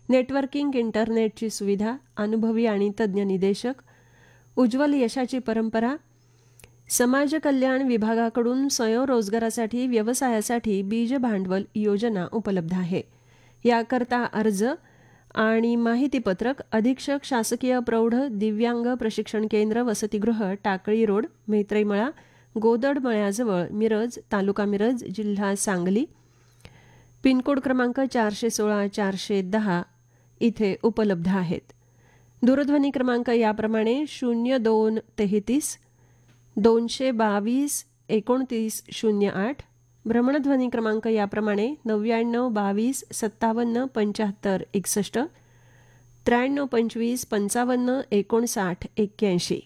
Networking, इंटरनेटची सुविधा, अनुभवी आणि तज्ज्ञ निदेशक, उज्ज्वल यशाची परंपरा. समाज कल्याण विभागाकडून स्वयंरोजगारासाठी व्यवसायासाठी बीज भांडवल योजना उपलब्ध आहे. याकरता अर्ज आणि माहितीपत्रक अधीक्षक शासकीय प्रौढ दिव्यांग प्रशिक्षण केंद्र, वसतिगृह, टाकळी रोड, मेत्रेमळा, गोदडमळ्याजवळ, मिरज, तालुका मिरज, जिल्हा सांगली, पिनकोड क्रमांक 416-410 इथे उपलब्ध आहेत. दूरध्वनी क्रमांक याप्रमाणे 0233 222 2908. भ्रमणध्वनी क्रमांक याप्रमाणे 99 22 57 75 61, 93 25 55 59 81.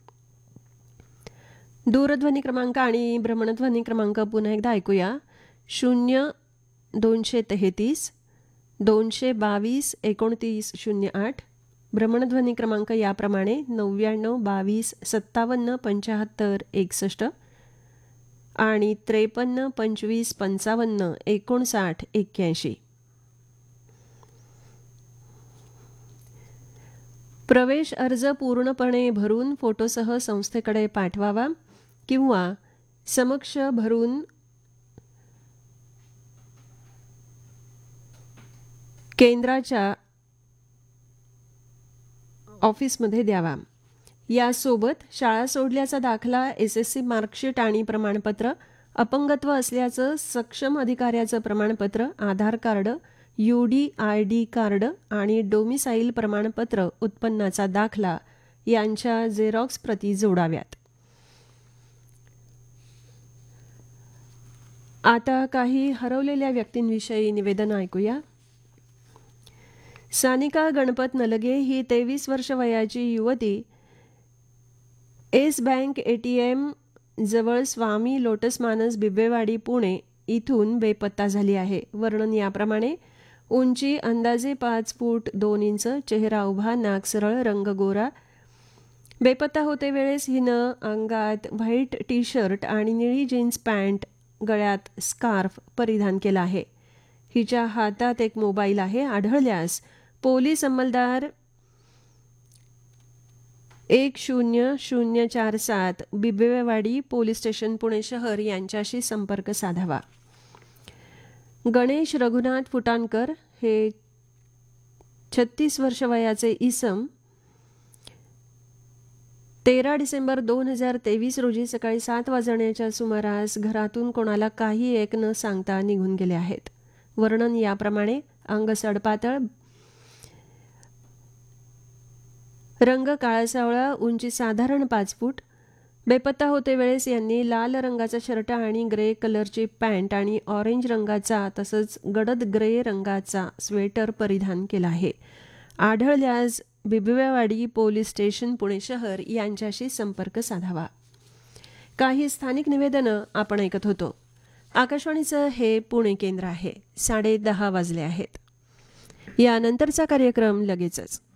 दूरध्वनी क्रमांक आणि भ्रमणध्वनी क्रमांक पुन्हा एकदा ऐकूया. 0233 222 2908. भ्रमणध्वनी क्रमांक याप्रमाणे 99 22 57 75 61 आणि 53 25 55 59 81. प्रवेश अर्ज पूर्णपणे भरून फोटोसह संस्थेकडे पाठवावा किंवा समक्ष भरून केंद्राच्या ऑफिसमध्ये द्यावा. यासोबत शाळा सोडल्याचा दाखला, SSC मार्कशीट आणि प्रमाणपत्र, अपंगत्व असल्याचं सक्षम अधिकाऱ्याचं प्रमाणपत्र, आधार कार्ड, UDID कार्ड आणि डोमिसाईल प्रमाणपत्र, उत्पन्नाचा दाखला यांच्या झेरॉक्स प्रती जोडाव्यात. आता काही हरवलेल्या व्यक्तींविषयी निवेदन ऐकूया. सानिका गणपत नलगे ही 23 वर्ष वयाची युवती येस बँक ATM जवळ स्वामी लोटस मानस, बिब्बेवाडी, पुणे इथून बेपत्ता झाली आहे. वर्णन याप्रमाणे: उंची अंदाजे 5 फूट 2 इंच, चेहरा उभा, नाक सरळ, रंग गोरा. बेपत्ता होते वेळेस हिनं अंगात व्हाईट टी-शर्ट आणि निळी जीन्स पॅन्ट, गळ्यात स्कार्फ परिधान केला आहे. हिच्या हातात एक मोबाईल आहे. आढळल्यास पोलीस अंमलदार 10047 बिब्बेवाडी पोलीस स्टेशन, पुणे शहर यांच्याशी संपर्क साधावा. गणेश रघुनाथ फुटाणकर हे 36 वर्ष वयाचे इसम 13 डिसेंबर 2023 रोजी सकाळी 7 वाजण्याच्या सुमारास घरातून कोणाला काही एक न सांगता निघून गेले आहेत. वर्णन याप्रमाणे: अंग सडपातळ, रंग काळासावळा, उंची साधारण 5 फूट. बेपत्ता होते वेळेस यांनी लाल रंगाचा शर्ट आणि ग्रे कलरची पॅन्ट आणि ऑरेंज रंगाचा तसंच गडद ग्रे रंगाचा स्वेटर परिधान केला आहे. आढळल्यास बिब्बेवाडी पोलीस स्टेशन, पुणे शहर यांच्याशी संपर्क साधावा. काही स्थानिक निवेदनं आपण ऐकत होतो. आकाशवाणीचं हे पुणे केंद्र आहे. 10:30 वाजले आहेत. यानंतरचा कार्यक्रम लगेचच.